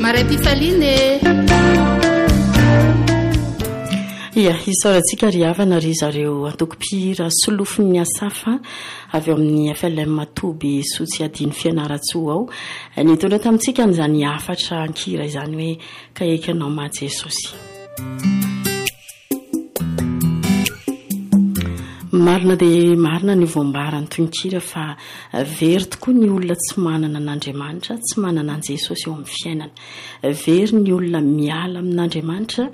marapifaliny ia isaorantsika ry havana ry zareo antokopihira solofin'ny asafa avy eo amin'ny FLM Matoby Sotsy Adiny Fianaratsoa ao nitondra tamintsika n'izany afatra ankira izany hoe kaekanao ma Jesosy. Marina dia marina ny voambarany tonkira fa very tokoa ny olona tsy manana n'Andriamanitra, tsy manana an Jesosy eo amin'ny fiainana. Very ny olona miala amin'Andriamanitra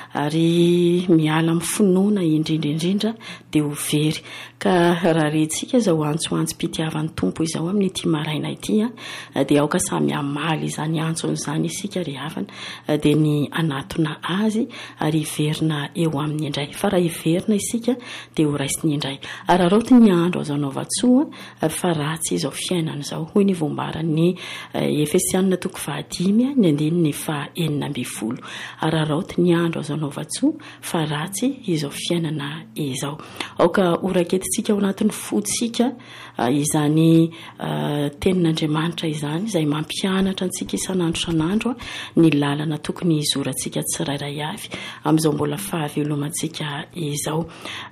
ary miala amin'ny finoana indrindra dia ho very. Ka raha rehtsika izao antsoantsom-pitiavan'ny tompo izao amin'ity maraina ity dia aoka samy hamaly izany antson'izany isika ry havana dia ny anatona azy ary hiverina eo amin'ny indray. Fa raha hiverina isika dia ho raisiny indray. Ary raoty ny andro azo anaovatsoa fa ratsy izao fiainana izao. Hoy ny voambarany Efesianina 5:5 ny andininy 4:20. Ary raoty ny andro azo anaovatsoa fa ratsy izao fiainana izao. Aoka oraketintsika ao anatin'ny fotsika izany tenin'Andriamanitra izany izay mampianatra antsika isan'andro ny lalana tokony izorantsika tsirairay avy amin'izao mbola fahavelomantsika izao.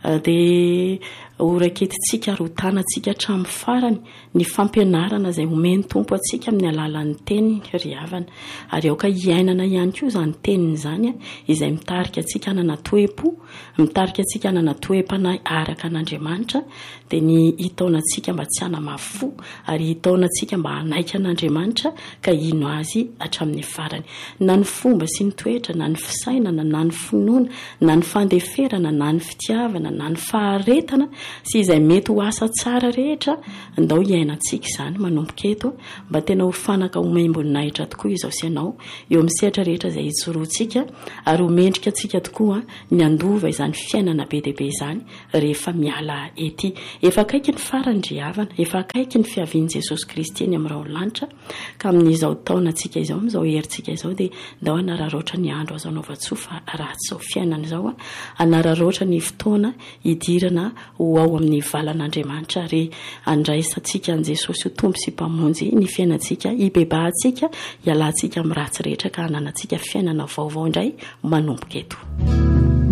Dia oraketintsika ary hotanantsika hatramin'ny farany ny fampianarana izay omeny tompo antsika amin'ny alalan'ny teniny ry havana. Ary aoka hiainana ihany koa izany teniny izany izay mitarika antsika hanana toe-po, mitarika antsika hanana toe-panahy araka an'Andriamanitra dia ny hitaonantsika mba tsy hanamafo ary hitaonantsika mba hanaika an'Andriamanitra ka ino azy hatramin'ny farany. Na ny fomba sy ny toetra, na ny fisainana, na ny finoana, na ny fandeferana, na ny fitiavana, na ny faharetana sy izay mety ho asa tsara rehetra andao hiainantsika izany manomboka eto mba tena ho fanaka ho maimboninahitra tokoa izao sy ianao eo amin'ny sehatra rehetra izay hitsoroantsika ary homendrika antsika tokoa ny andova izany fiainana be dia be izany rehefa miala ety. Efa akaiky ny farany ry havana, efa akaiky ny fiavian'i Jesosy Kristy eny amin'ny raolanitra ka amin'izao taonantsika izao amin'izao herintsika izao dia ndao hanararoatra ny andro azo anaovatsoa fa ratsy izao fiainana izao hanararoatra ny fotoana hidirana ho ao amin'ny valan'Andriamanitra ary andraisantsika an Jesosy ho tompo sy mpamonjy ny fiainantsika, hibebahantsika, hialantsika amin'ny ratsy rehetra ka hananantsika fiainana vaovao indray manomboka eto.